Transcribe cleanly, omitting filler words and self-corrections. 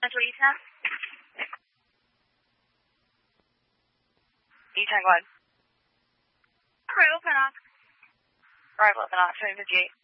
Central E10. E10, go ahead. Right, open up. Right, open up, 2058.